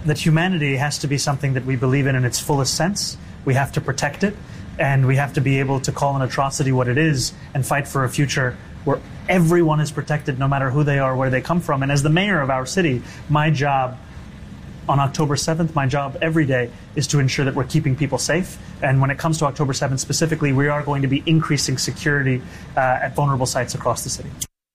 that humanity has to be something that we believe in its fullest sense. We have to protect it, and we have to be able to call an atrocity what it is and fight for a future where everyone is protected no matter who they are, where they come from. And as the mayor of our city, my job on October 7th, my job every day is to ensure that we're keeping people safe. And when it comes to October 7th specifically, we are going to be increasing security at vulnerable sites across the city.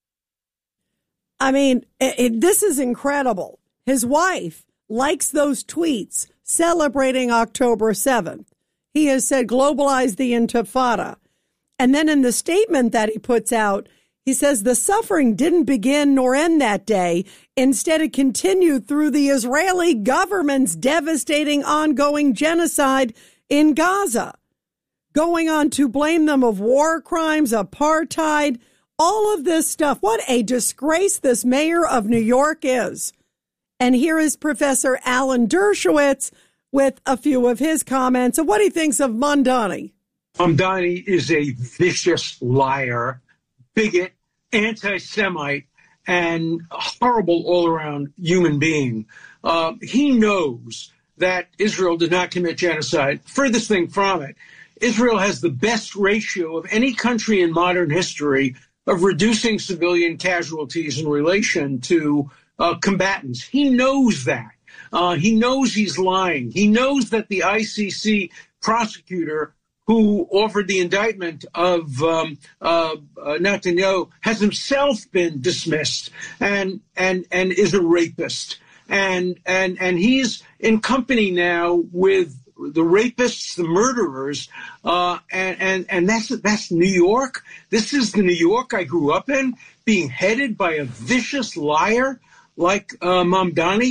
I mean, this is incredible. His wife likes those tweets celebrating October 7th. He has said globalize the Intifada. And then in the statement that he puts out, he says the suffering didn't begin nor end that day. Instead, it continued through the Israeli government's devastating ongoing genocide in Gaza, going on to blame them of war crimes, apartheid, all of this stuff. What a disgrace this mayor of New York is. And here is Professor Alan Dershowitz with a few of his comments of what he thinks of Mamdani. Mamdani is a vicious liar, bigot, anti-Semite, and a horrible all-around human being. He knows that Israel did not commit genocide. Furthest thing from it, Israel has the best ratio of any country in modern history of reducing civilian casualties in relation to combatants. He knows that. He knows he's lying. He knows that the ICC prosecutor who offered the indictment of Netanyahu has himself been dismissed and is a rapist. And he's in company now with the rapists, the murderers, and that's New York. This is the New York I grew up in, being headed by a vicious liar like Mamdani.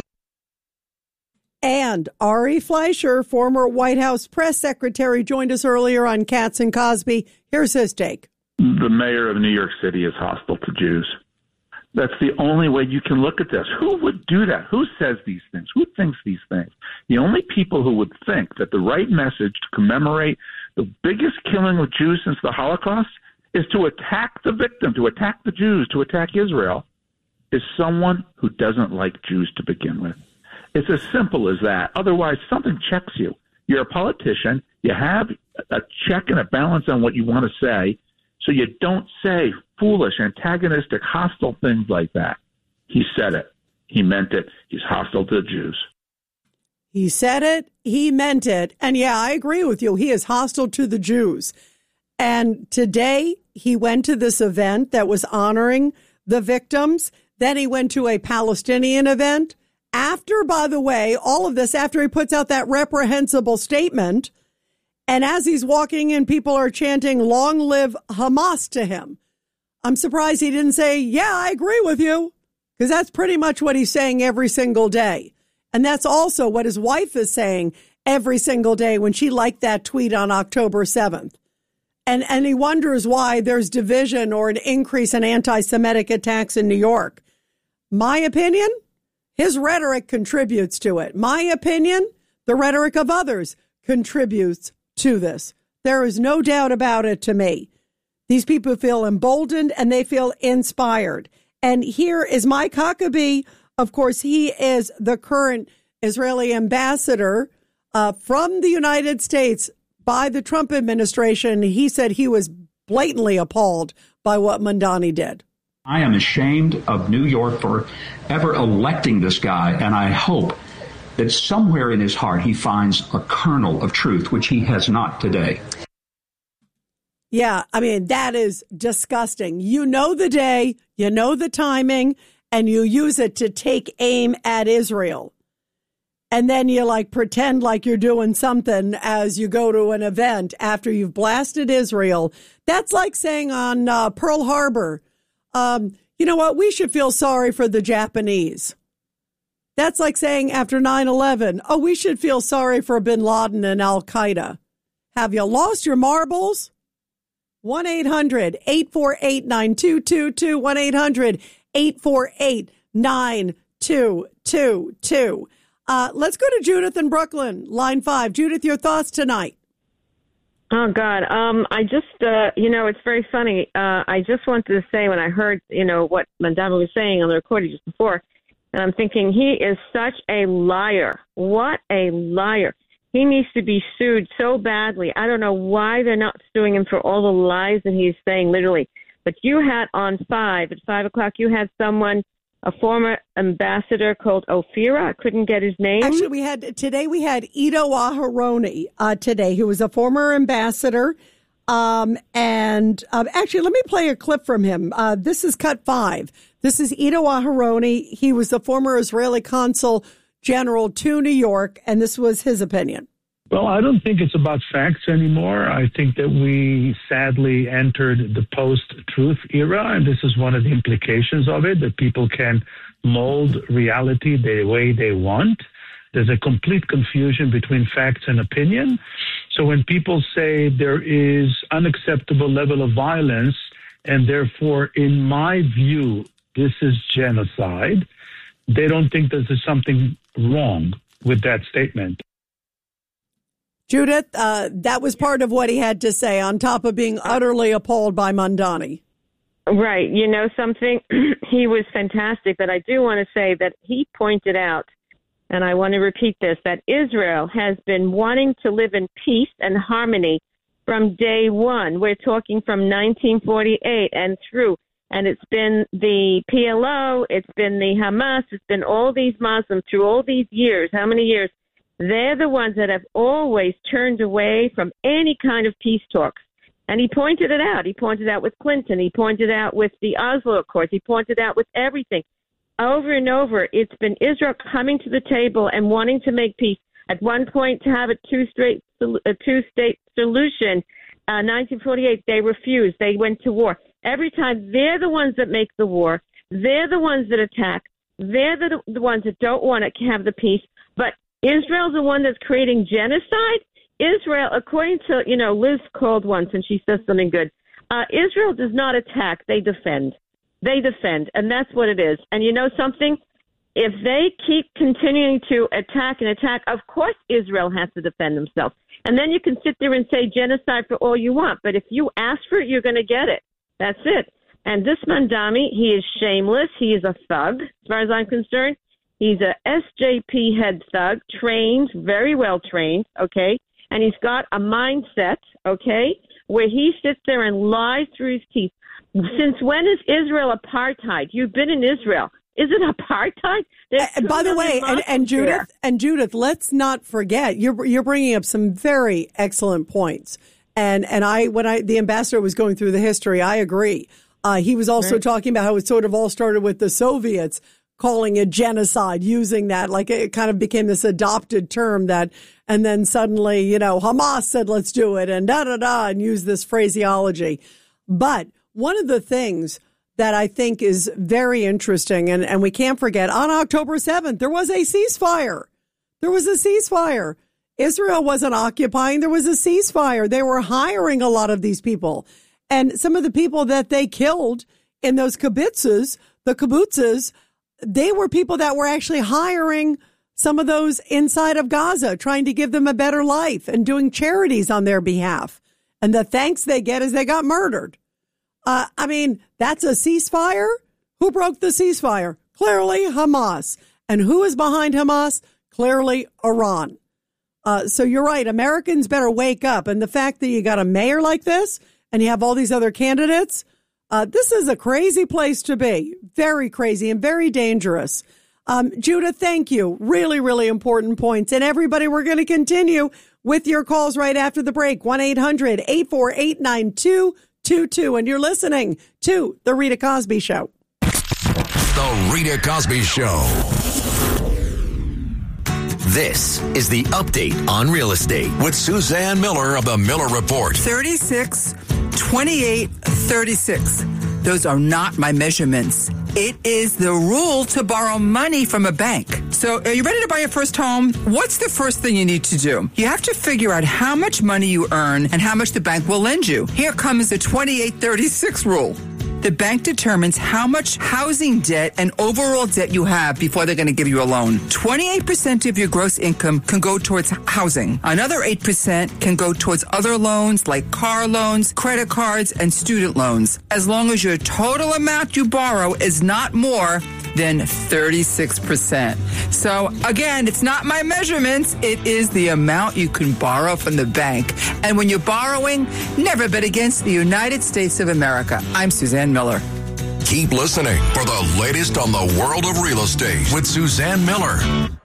And Ari Fleischer, former White House press secretary, joined us earlier on Katz and Cosby. Here's his take. The mayor of New York City is hostile to Jews. That's the only way you can look at this. Who would do that? Who says these things? Who thinks these things? The only people who would think that the right message to commemorate the biggest killing of Jews since the Holocaust is to attack the victim, to attack the Jews, to attack Israel, is someone who doesn't like Jews to begin with. It's as simple as that. Otherwise, something checks you. You're a politician. You have a check and a balance on what you want to say, so you don't say foolish, antagonistic, hostile things like that. He said it. He meant it. He's hostile to the Jews. He said it. He meant it. And yeah, I agree with you. He is hostile to the Jews. And today he went to this event that was honoring the victims. Then he went to a Palestinian event. After, by the way, all of this, after he puts out that reprehensible statement, and as he's walking in, people are chanting, "Long live Hamas" to him. I'm surprised he didn't say, "Yeah, I agree with you," because that's pretty much what he's saying every single day. And that's also what his wife is saying every single day when she liked that tweet on October 7th. And he wonders why there's division or an increase in anti-Semitic attacks in New York. My opinion? His rhetoric contributes to it. My opinion, the rhetoric of others contributes to this. There is no doubt about it to me. These people feel emboldened and they feel inspired. And here is Mike Huckabee. Of course, he is the current Israeli ambassador from the United States by the Trump administration. He said he was blatantly appalled by what Mamdani did. I am ashamed of New York for ever electing this guy, and I hope that somewhere in his heart he finds a kernel of truth, which he has not today. Yeah, I mean, that is disgusting. You know the day, you know the timing, and you use it to take aim at Israel. And then you pretend like you're doing something as you go to an event after you've blasted Israel. That's like saying on Pearl Harbor, you know what? We should feel sorry for the Japanese. That's like saying after 9/11, oh, we should feel sorry for bin Laden and Al-Qaeda. Have you lost your marbles? 1-800-848-9222, 1-800-848-9222. Let's go to Judith in Brooklyn, line 5. Judith, your thoughts tonight. Oh, God. I just, it's very funny. I just wanted to say when I heard, what Mamdani was saying on the recording just before, And I'm thinking, he is such a liar. What a liar. He needs to be sued so badly. I don't know why they're not suing him for all the lies that he's saying, literally. But you had at 5 o'clock, you had someone, a former ambassador called Ophira. I couldn't get his name. Actually, we had Edo Aharoni today, who was a former ambassador. Actually, let me play a clip from him. This is cut 5. This is Edo Aharoni. He was the former Israeli consul general to New York, and this was his opinion. Well, I don't think it's about facts anymore. I think that we sadly entered the post-truth era, and this is one of the implications of it, that people can mold reality the way they want. There's a complete confusion between facts and opinion. So when people say there is unacceptable level of violence, and therefore, in my view, this is genocide, they don't think that there's something wrong with that statement. Judith, that was part of what he had to say, on top of being utterly appalled by Mamdani. Right. You know something? He was fantastic, but I do want to say that he pointed out, and I want to repeat this, that Israel has been wanting to live in peace and harmony from day one. We're talking from 1948 and through. And it's been the PLO, it's been the Hamas, it's been all these Muslims through all these years. How many years? They're the ones that have always turned away from any kind of peace talks. And he pointed it out. He pointed out with Clinton. He pointed out with the Oslo Accords. He pointed out with everything. Over and over, it's been Israel coming to the table and wanting to make peace. At one point, to have a two-state solution, 1948, they refused. They went to war. Every time, they're the ones that make the war. They're the ones that attack. They're the ones that don't want to have the peace. But Israel's the one that's creating genocide. Israel, according to, Liz called once and she says something good. Israel does not attack. They defend. They defend. And that's what it is. And you know something? If they keep continuing to attack and attack, of course Israel has to defend themselves. And then you can sit there and say genocide for all you want. But if you ask for it, you're going to get it. That's it. And this Mamdani, he is shameless. He is a thug, as far as I'm concerned. He's a SJP head thug, trained, very well trained, okay? And he's got a mindset, okay, where he sits there and lies through his teeth. Since when is Israel apartheid? You've been in Israel. Is it apartheid? By the way, and Judith, let's not forget, you're bringing up some very excellent points. And when the ambassador was going through the history, I agree. He was also talking about how it sort of all started with the Soviets calling it genocide, using that, like it kind of became this adopted term and then suddenly, Hamas said, let's do it, and and use this phraseology. But one of the things that I think is very interesting, and we can't forget, on October 7th, there was a ceasefire. Israel wasn't occupying. There was a ceasefire. They were hiring a lot of these people. And some of the people that they killed in those kibbutzes, they were people that were actually hiring some of those inside of Gaza, trying to give them a better life and doing charities on their behalf. And the thanks they get is they got murdered. That's a ceasefire? Who broke the ceasefire? Clearly Hamas. And who is behind Hamas? Clearly Iran. So you're right. Americans better wake up. And the fact that you got a mayor like this and you have all these other candidates, this is a crazy place to be. Very crazy and very dangerous. Judah, thank you. Really, really important points. And everybody, we're going to continue with your calls right after the break. 1-800-848-9222. And you're listening to The Rita Cosby Show. The Rita Cosby Show. This is the Update on Real Estate with Suzanne Miller of the Miller Report. 36, 28, 36. Those are not my measurements. It is the rule to borrow money from a bank. So are you ready to buy your first home? What's the first thing you need to do? You have to figure out how much money you earn and how much the bank will lend you. Here comes the 28-36 rule. The bank determines how much housing debt and overall debt you have before they're going to give you a loan. 28% of your gross income can go towards housing. Another 8% can go towards other loans like car loans, credit cards, and student loans. As long as your total amount you borrow is not more than 36%. So again, it's not my measurements. It is the amount you can borrow from the bank. And when you're borrowing, never bet against the United States of America. I'm Suzanne Miller. Keep listening for the latest on the world of real estate with Suzanne Miller.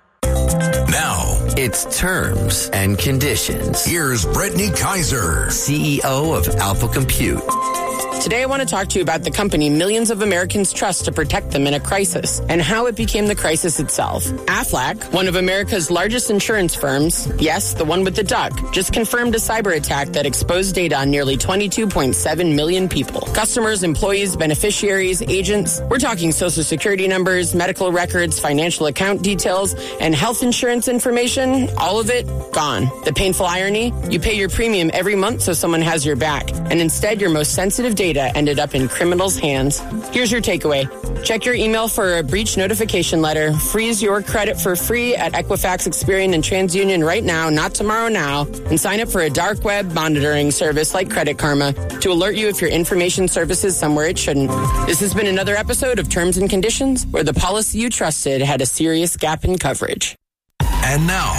Now, it's terms and conditions. Here's Brittany Kaiser, CEO of Alpha Compute. Today I want to talk to you about the company millions of Americans trust to protect them in a crisis and how it became the crisis itself. Aflac, one of America's largest insurance firms, yes, the one with the duck, just confirmed a cyber attack that exposed data on nearly 22.7 million people. Customers, employees, beneficiaries, agents. We're talking social security numbers, medical records, financial account details, and health insurance information. All of it gone. The painful irony? You pay your premium every month so someone has your back, and instead your most sensitive data ended up in criminals' hands. Here's your takeaway. Check your email for a breach notification letter. Freeze your credit for free at Equifax, Experian, and TransUnion right now, not tomorrow now, and sign up for a dark web monitoring service like Credit Karma to alert you if your information surfaces somewhere it shouldn't. This has been another episode of Terms and Conditions, where the policy you trusted had a serious gap in coverage. And now,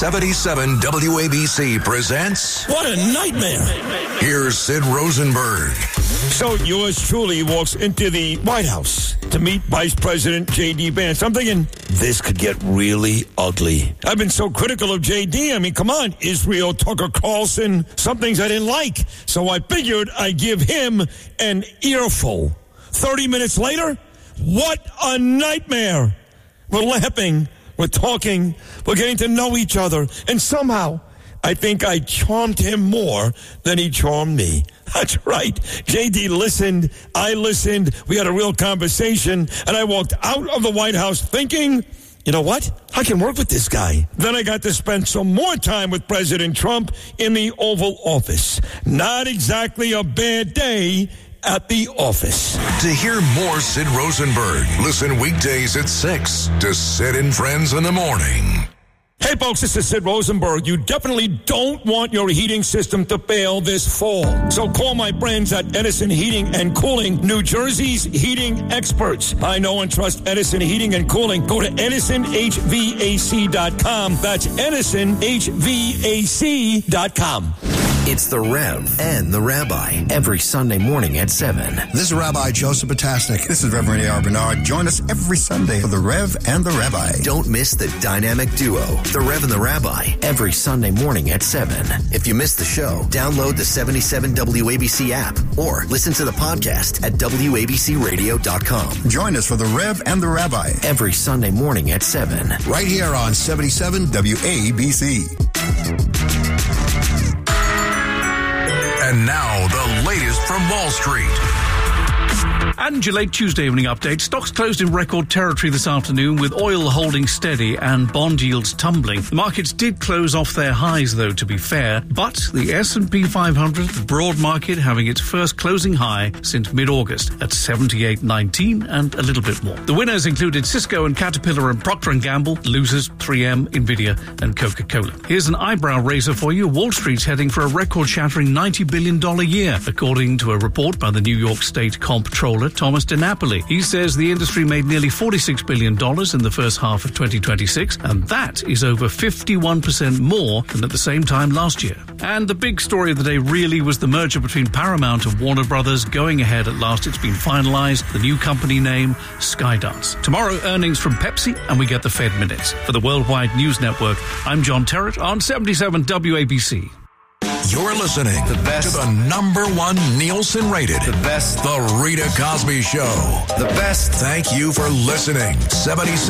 77 WABC presents... What a nightmare! Here's Sid Rosenberg. So yours truly walks into the White House to meet Vice President J.D. Vance. I'm thinking, this could get really ugly. I've been so critical of J.D. I mean, come on, Israel, Tucker Carlson, some things I didn't like. So I figured I'd give him an earful. 30 minutes later, what a nightmare. We're laughing. We're talking, we're getting to know each other, and somehow I think I charmed him more than he charmed me. That's right. JD listened, I listened, we had a real conversation, and I walked out of the White House thinking, you know what? I can work with this guy. Then I got to spend some more time with President Trump in the Oval Office. Not exactly a bad day at the office. To hear more Sid Rosenberg, listen weekdays at 6 to Sid and Friends in the Morning. Hey folks, this is Sid Rosenberg. You definitely don't want your heating system to fail this fall. So call my friends at Edison Heating and Cooling, New Jersey's heating experts. I know and trust Edison Heating and Cooling. Go to EdisonHVAC.com. That's EdisonHVAC.com. It's the Rev and the Rabbi every Sunday morning at 7. This is Rabbi Joseph Potasnik. This is Reverend A.R. Bernard. Join us every Sunday for the Rev and the Rabbi. Don't miss the dynamic duo, the Rev and the Rabbi, every Sunday morning at 7. If you missed the show, download the 77 WABC app or listen to the podcast at WABCRadio.com. Join us for the Rev and the Rabbi every Sunday morning at 7. Right here on 77 WABC. And now, the latest from Wall Street. And your late Tuesday evening update. Stocks closed in record territory this afternoon with oil holding steady and bond yields tumbling. The markets did close off their highs, though, to be fair. But the S&P 500, the broad market, having its first closing high since mid-August at 78.19 and a little bit more. The winners included Cisco and Caterpillar and Procter & Gamble. Losers, 3M, Nvidia and Coca-Cola. Here's an eyebrow raiser for you. Wall Street's heading for a record-shattering $90 billion year, according to a report by the New York State Comptroller, Thomas DiNapoli. He says the industry made nearly $46 billion in the first half of 2026, and that is over 51% more than at the same time last year. And the big story of the day really was the merger between Paramount and Warner Brothers going ahead at last. It's been finalized. The new company name, Skydance. Tomorrow, earnings from Pepsi, and we get the Fed Minutes. For the Worldwide News Network, I'm John Terrett on 77 WABC. You're listening to the number one Nielsen rated, The Rita Cosby Show. Thank you for listening. 77